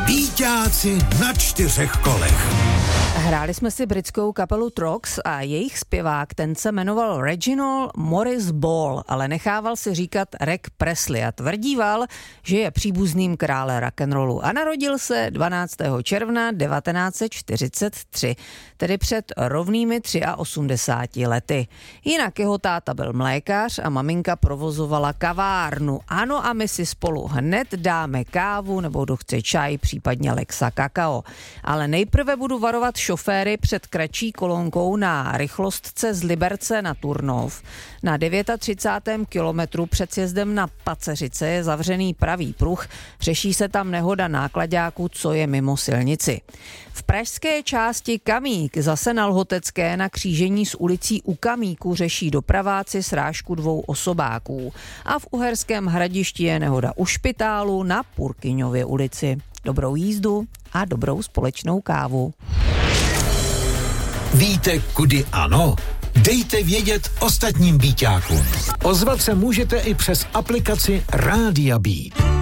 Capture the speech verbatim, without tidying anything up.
Býťáci na čtyřech kolech. Hráli jsme si britskou kapelu Trox a jejich zpěvák, ten se jmenoval Reginald Morris Ball, ale nechával si říkat Reg Presley a tvrdíval, že je příbuzným krále rock'n'rollu a narodil se dvanáctého června devatenáct set čtyřicet tři, tedy před rovnými osmdesáti třemi lety. Jinak jeho táta byl mlékař a maminka provozovala kavárnu. Ano, a my si spolu hned dáme kávu nebo kdo chce čaj, případně Lexa kakao. Ale nejprve budu varovat šoféry před kratší kolonkou na rychlostce z Liberce na Turnov. Na třicátém devátém kilometru před sjezdem na Paceřice je zavřený pravý pruh, řeší se tam nehoda náklaďáků, co je mimo silnici. V pražské části Kamík, zase na Lhotecké na křížení s ulicí U Kamíku řeší dopraváci srážku dvou osobáků. A v Uherském Hradišti je nehoda u špitálu na Purkyňově ulici. Dobrou jízdu a dobrou společnou kávu. Víte, kudy ano? Dejte vědět ostatním býťákům. Ozvat se můžete i přes aplikaci Rádia Beat.